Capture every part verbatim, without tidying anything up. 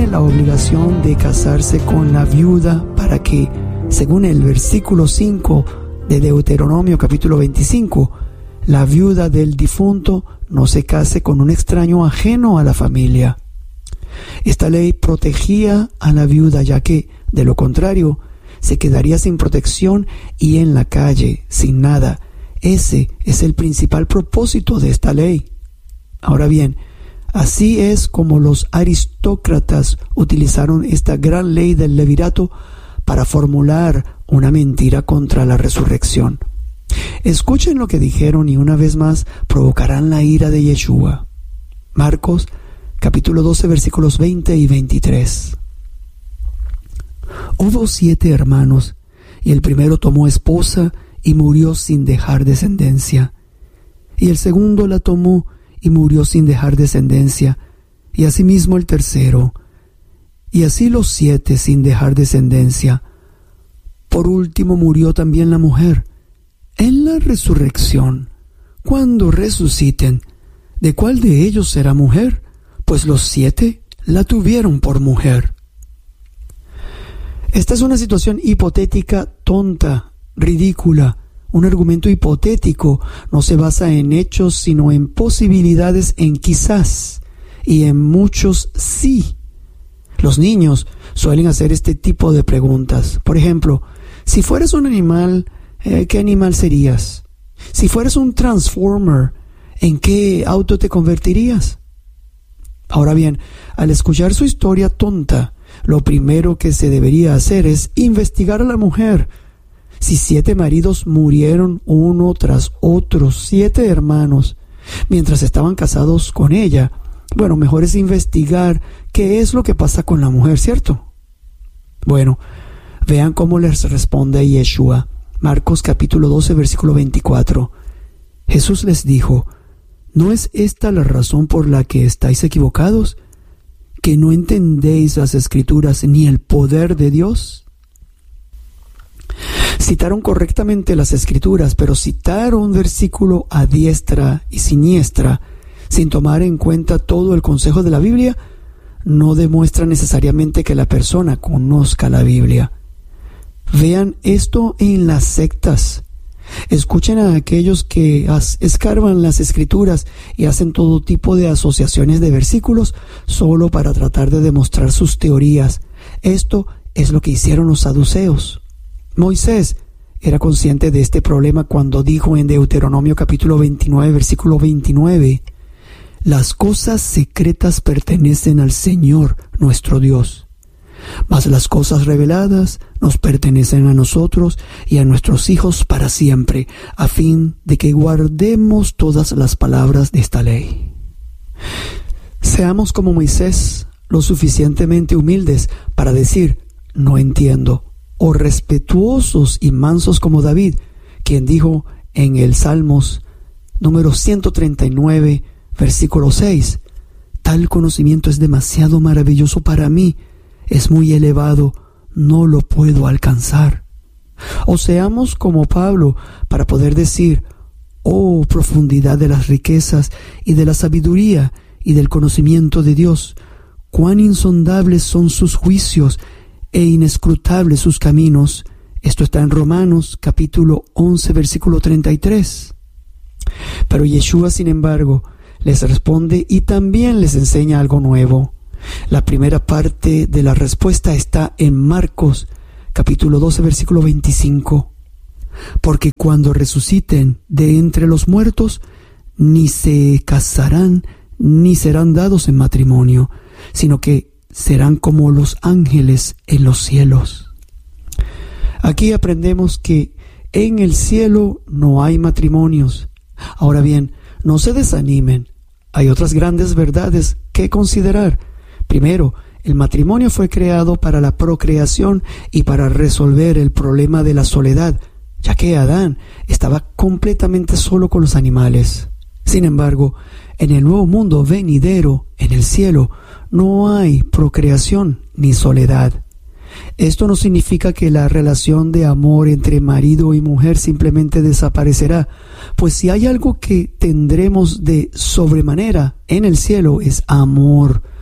la obligación de casarse con la viuda para que, según el versículo cinco de Deuteronomio capítulo veinticinco, la viuda del difunto no se case con un extraño ajeno a la familia. Esta ley protegía a la viuda, ya que, de lo contrario, se quedaría sin protección y en la calle, sin nada. Ese es el principal propósito de esta ley. Ahora bien, así es como los aristócratas utilizaron esta gran ley del levirato para formular una mentira contra la resurrección. Escuchen lo que dijeron y una vez más provocarán la ira de Yeshua. Marcos capítulo doce versículos veinte y veintitrés. Hubo siete hermanos, y el primero tomó esposa y murió sin dejar descendencia. Y el segundo la tomó y murió sin dejar descendencia, y asimismo el tercero, y así los siete sin dejar descendencia. Por último murió también la mujer. En la resurrección, cuando resuciten, ¿de cuál de ellos será mujer? Pues los siete la tuvieron por mujer. Esta es una situación hipotética tonta, ridícula. Un argumento hipotético no se basa en hechos, sino en posibilidades, en quizás, y en muchos sí. Los niños suelen hacer este tipo de preguntas. Por ejemplo, si fueras un animal, eh, ¿qué animal serías? Si fueras un Transformer, ¿en qué auto te convertirías? Ahora bien, al escuchar su historia tonta, lo primero que se debería hacer es investigar a la mujer. Si siete maridos murieron uno tras otro, siete hermanos, mientras estaban casados con ella, bueno, mejor es investigar qué es lo que pasa con la mujer, ¿cierto? Bueno, vean cómo les responde Yeshua. Marcos capítulo doce, versículo veinticuatro. Jesús les dijo: ¿no es esta la razón por la que estáis equivocados? ¿Que no entendéis las Escrituras ni el poder de Dios? Citaron correctamente las Escrituras, pero citaron un versículo a diestra y siniestra, sin tomar en cuenta todo el consejo de la Biblia, no demuestra necesariamente que la persona conozca la Biblia. Vean esto en las sectas. Escuchen a aquellos que escarban las Escrituras y hacen todo tipo de asociaciones de versículos solo para tratar de demostrar sus teorías. Esto es lo que hicieron los saduceos. Moisés era consciente de este problema cuando dijo en Deuteronomio capítulo veintinueve, versículo veintinueve: las cosas secretas pertenecen al Señor nuestro Dios, mas las cosas reveladas nos pertenecen a nosotros y a nuestros hijos para siempre, a fin de que guardemos todas las palabras de esta ley. Seamos como Moisés, lo suficientemente humildes para decir no entiendo, o respetuosos y mansos como David, quien dijo en el Salmos número ciento treinta y nueve, versículo seis: tal conocimiento es demasiado maravilloso para mí, es muy elevado, no lo puedo alcanzar. O seamos como Pablo para poder decir: oh profundidad de las riquezas y de la sabiduría y del conocimiento de Dios, cuán insondables son sus juicios e inescrutables sus caminos. Esto está en Romanos capítulo once, versículo treinta y tres. Pero Yeshua, sin embargo, les responde y también les enseña algo nuevo. La primera parte de la respuesta está en Marcos capítulo doce, versículo veinticinco. Porque cuando resuciten de entre los muertos, ni se casarán ni serán dados en matrimonio, sino que serán como los ángeles en los cielos. Aquí aprendemos que en el cielo no hay matrimonios. Ahora bien, no se desanimen. Hay otras grandes verdades que considerar. Primero, el matrimonio fue creado para la procreación y para resolver el problema de la soledad, ya que Adán estaba completamente solo con los animales. Sin embargo, en el nuevo mundo venidero, en el cielo, no hay procreación ni soledad. Esto no significa que la relación de amor entre marido y mujer simplemente desaparecerá, pues si hay algo que tendremos de sobremanera en el cielo es amor,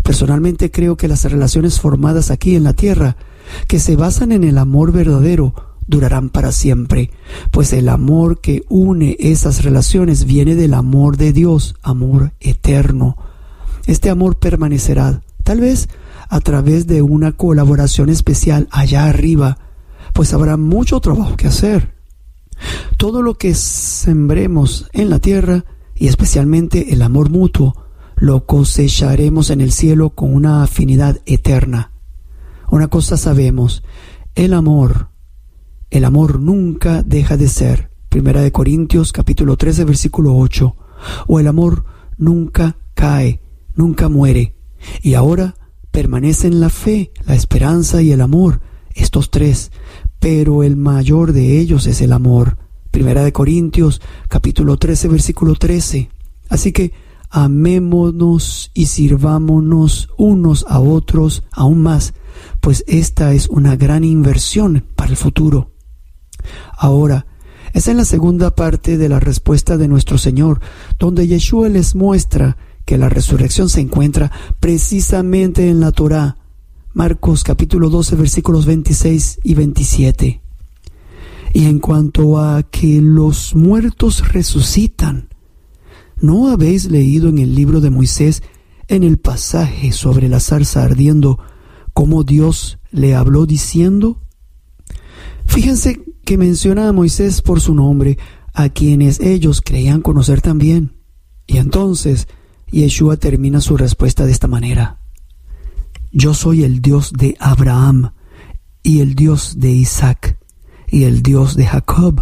Personalmente creo que las relaciones formadas aquí en la tierra, que se basan en el amor verdadero, durarán para siempre, pues el amor que une esas relaciones viene del amor de Dios, amor eterno. Este amor permanecerá, tal vez a través de una colaboración especial allá arriba, pues habrá mucho trabajo que hacer. Todo lo que sembremos en la tierra, y especialmente el amor mutuo, lo cosecharemos en el cielo con una afinidad eterna. Una cosa sabemos, el amor, el amor nunca deja de ser. Primera de Corintios capítulo trece versículo ocho. O el amor nunca cae, nunca muere. Y ahora permanecen la fe, la esperanza y el amor, estos tres, pero el mayor de ellos es el amor. Primera de Corintios capítulo trece versículo trece. Así que amémonos y sirvámonos unos a otros aún más, pues esta es una gran inversión para el futuro. Ahora, es en la segunda parte de la respuesta de nuestro Señor, donde Yeshua les muestra que la resurrección se encuentra precisamente en la Torá. Marcos capítulo doce versículos veintiséis y veintisiete. Y en cuanto a que los muertos resucitan, ¿no habéis leído en el libro de Moisés, en el pasaje sobre la zarza ardiendo, cómo Dios le habló diciendo? Fíjense que menciona a Moisés por su nombre, a quienes ellos creían conocer también. Y entonces Yeshua termina su respuesta de esta manera: Yo soy el Dios de Abraham, y el Dios de Isaac, y el Dios de Jacob.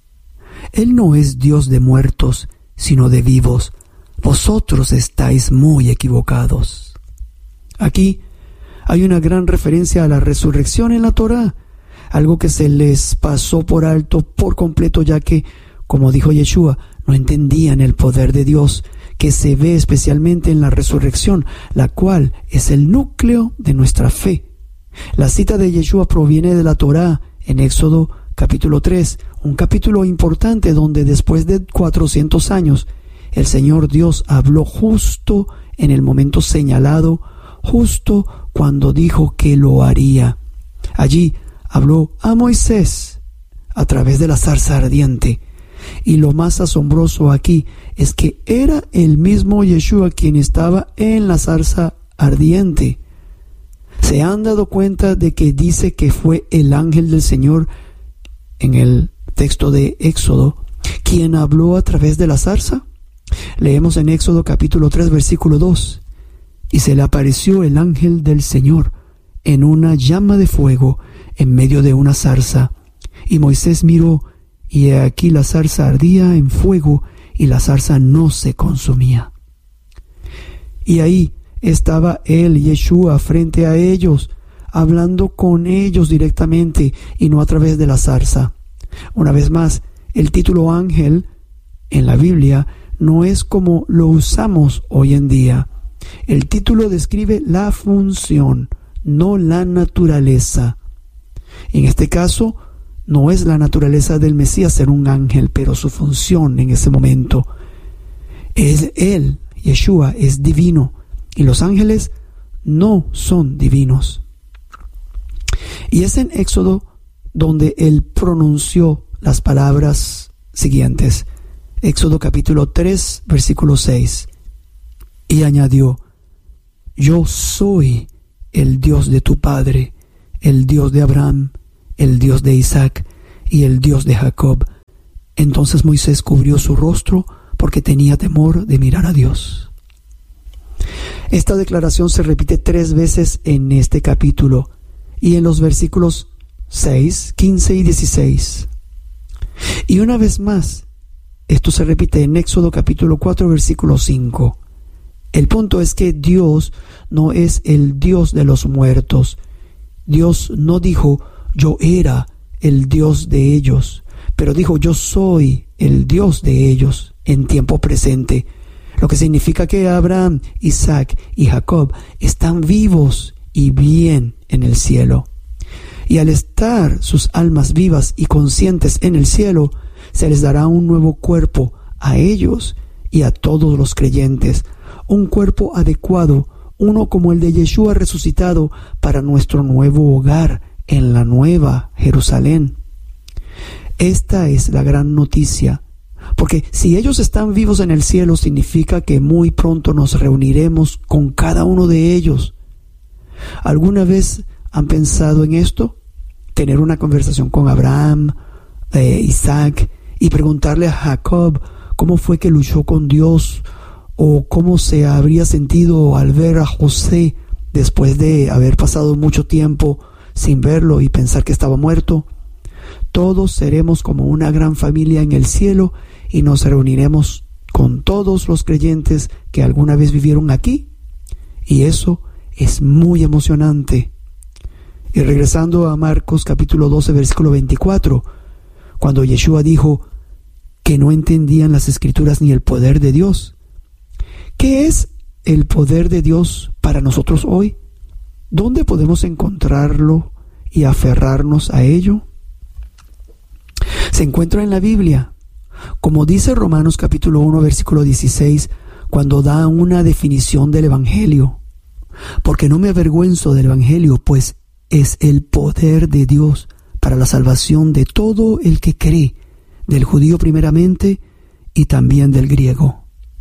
Él no es Dios de muertos, sino de vivos. Vosotros estáis muy equivocados. Aquí hay una gran referencia a la resurrección en la Torá, algo que se les pasó por alto por completo, ya que, como dijo Yeshua, no entendían el poder de Dios, que se ve especialmente en la resurrección, la cual es el núcleo de nuestra fe. La cita de Yeshua proviene de la Torá, en Éxodo capítulo tres, un capítulo importante donde después de cuatrocientos años, el Señor Dios habló justo en el momento señalado, justo cuando dijo que lo haría. Allí habló a Moisés a través de la zarza ardiente. Y lo más asombroso aquí es que era el mismo Yeshua quien estaba en la zarza ardiente. ¿Se han dado cuenta de que dice que fue el ángel del Señor en el texto de Éxodo quien habló a través de la zarza? Leemos en Éxodo capítulo tres versículo dos. Y se le apareció el ángel del Señor en una llama de fuego en medio de una zarza. Y Moisés miró, y he aquí la zarza ardía en fuego, y la zarza no se consumía. Y ahí estaba él, Yeshua, frente a ellos, hablando con ellos directamente y no a través de la zarza. Una vez más, el título ángel en la Biblia no es como lo usamos hoy en día. El título describe la función, no la naturaleza. En este caso, no es la naturaleza del Mesías ser un ángel, pero su función en ese momento es él, Yeshua, es divino, y los ángeles no son divinos. Y es en Éxodo donde él pronunció las palabras siguientes. Éxodo capítulo tres, versículo seis. Y añadió: Yo soy el Dios de tu padre, el Dios de Abraham, el Dios de Isaac y el Dios de Jacob. Entonces Moisés cubrió su rostro porque tenía temor de mirar a Dios. Esta declaración se repite tres veces en este capítulo y en los versículos seis, quince y dieciséis. Y una vez más, esto se repite en Éxodo capítulo cuatro, versículo cinco. El punto es que Dios no es el Dios de los muertos. Dios no dijo: yo era el Dios de ellos, pero dijo: yo soy el Dios de ellos en tiempo presente, lo que significa que Abraham, Isaac y Jacob están vivos y bien en el cielo. Y al estar sus almas vivas y conscientes en el cielo, se les dará un nuevo cuerpo a ellos y a todos los creyentes, un cuerpo adecuado, uno como el de Yeshua resucitado para nuestro nuevo hogar en la nueva Jerusalén. Esta es la gran noticia, porque si ellos están vivos en el cielo, significa que muy pronto nos reuniremos con cada uno de ellos. ¿Alguna vez han pensado en esto? Tener una conversación con Abraham, eh, Isaac, y preguntarle a Jacob cómo fue que luchó con Dios, o cómo se habría sentido al ver a José después de haber pasado mucho tiempo sin verlo y pensar que estaba muerto. Todos seremos como una gran familia en el cielo y nos reuniremos con todos los creyentes que alguna vez vivieron aquí, y eso es muy emocionante. Y regresando a Marcos capítulo doce versículo veinticuatro, cuando Yeshua dijo que no entendían las escrituras ni el poder de Dios. ¿Qué es el poder de Dios para nosotros hoy? ¿Dónde podemos encontrarlo y aferrarnos a ello? Se encuentra en la Biblia, como dice Romanos capítulo uno versículo dieciséis, cuando da una definición del Evangelio. Porque no me avergüenzo del Evangelio, pues es el poder de Dios para la salvación de todo el que cree, del judío primeramente y también del griego.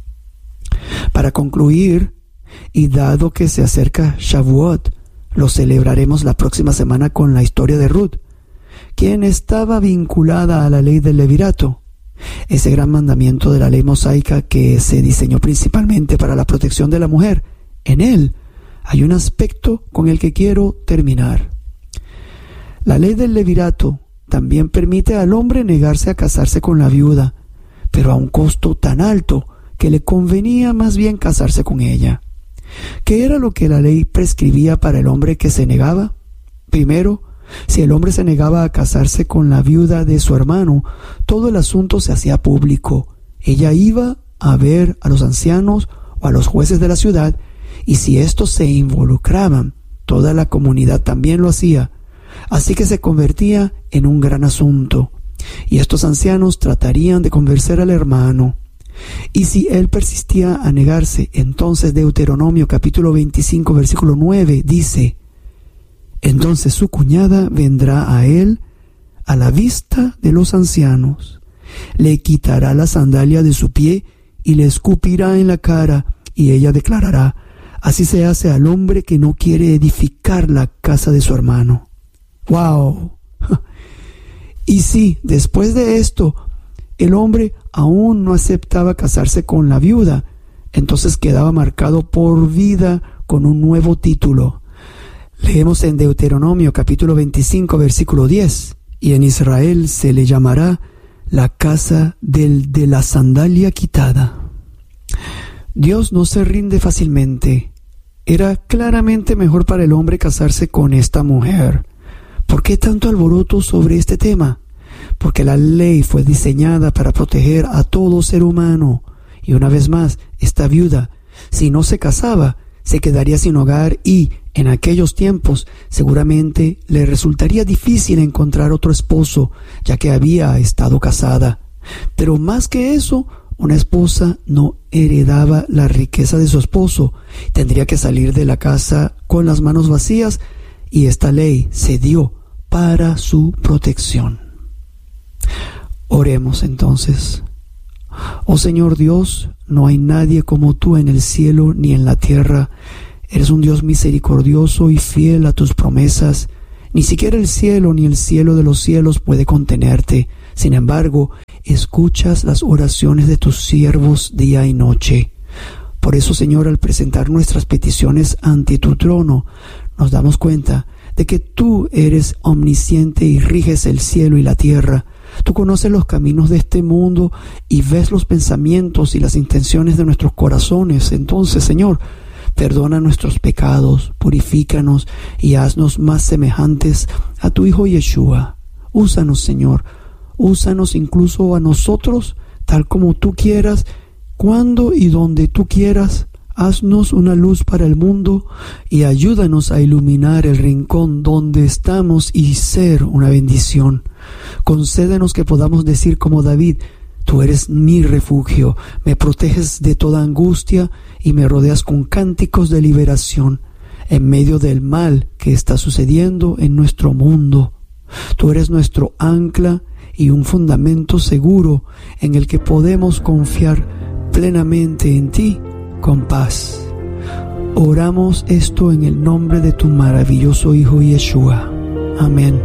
Para concluir, y dado que se acerca Shavuot, lo celebraremos la próxima semana con la historia de Ruth, quien estaba vinculada a la ley del levirato, ese gran mandamiento de la ley mosaica que se diseñó principalmente para la protección de la mujer. En él hay un aspecto con el que quiero terminar. La ley del levirato también permite al hombre negarse a casarse con la viuda, pero a un costo tan alto que le convenía más bien casarse con ella. ¿Qué era lo que la ley prescribía para el hombre que se negaba? Primero, si el hombre se negaba a casarse con la viuda de su hermano, todo el asunto se hacía público. Ella iba a ver a los ancianos o a los jueces de la ciudad, y si estos se involucraban, toda la comunidad también lo hacía. Así que se convertía en un gran asunto, y estos ancianos tratarían de convencer al hermano. Y si él persistía a negarse, entonces Deuteronomio capítulo veinticinco versículo nueve dice: entonces su cuñada vendrá a él a la vista de los ancianos, le quitará la sandalia de su pie y le escupirá en la cara, y ella declarará: así se hace al hombre que no quiere edificar la casa de su hermano. ¡Wow! Y si después de esto el hombre aún no aceptaba casarse con la viuda, entonces quedaba marcado por vida con un nuevo título. Leemos en Deuteronomio capítulo veinticinco versículo diez: y en Israel se le llamará la casa del de la sandalia quitada. Dios no se rinde fácilmente. Era claramente mejor para el hombre casarse con esta mujer. ¿Por qué tanto alboroto sobre este tema? Porque la ley fue diseñada para proteger a todo ser humano. Y una vez más, esta viuda, si no se casaba, se quedaría sin hogar y, en aquellos tiempos, seguramente le resultaría difícil encontrar otro esposo, ya que había estado casada. Pero más que eso, una esposa no heredaba la riqueza de su esposo. Tendría que salir de la casa con las manos vacías, y esta ley se dio para su protección. Oremos entonces. Oh Señor Dios, no hay nadie como tú en el cielo ni en la tierra. Eres un Dios misericordioso y fiel a tus promesas. Ni siquiera el cielo ni el cielo de los cielos puede contenerte. Sin embargo, escuchas las oraciones de tus siervos día y noche. Por eso, Señor, al presentar nuestras peticiones ante tu trono, nos damos cuenta de que tú eres omnisciente y riges el cielo y la tierra. Tú conoces los caminos de este mundo y ves los pensamientos y las intenciones de nuestros corazones. Entonces, Señor, perdona nuestros pecados, purifícanos y haznos más semejantes a tu Hijo Yeshua. Úsanos, Señor, úsanos incluso a nosotros, tal como tú quieras, cuando y donde tú quieras. Haznos una luz para el mundo y ayúdanos a iluminar el rincón donde estamos y ser una bendición. Concédenos que podamos decir como David: Tú eres mi refugio, me proteges de toda angustia y me rodeas con cánticos de liberación en medio del mal que está sucediendo en nuestro mundo. Tú eres nuestro ancla y un fundamento seguro en el que podemos confiar plenamente en ti con paz. Oramos esto en el nombre de tu maravilloso Hijo Yeshua. Amén.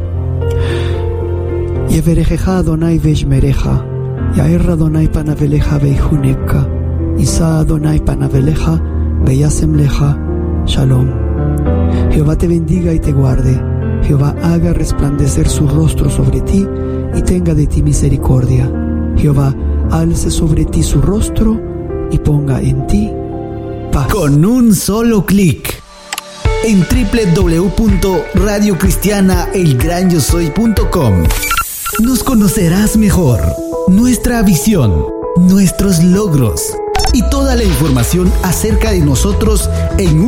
Yeverejeja Adonai veshmereja, Yair Adonai panaveleja veihuneka, Isa Adonai panaveleja veyasemleja. Shalom. Jehová te bendiga y te guarde. Jehová haga resplandecer su rostro sobre ti y tenga de ti misericordia. Jehová alce sobre ti su rostro y ponga en ti paz. Con un solo clic en doble u doble u doble u punto radio cristiana el gran yo soy punto com nos conocerás mejor, nuestra visión, nuestros logros y toda la información acerca de nosotros en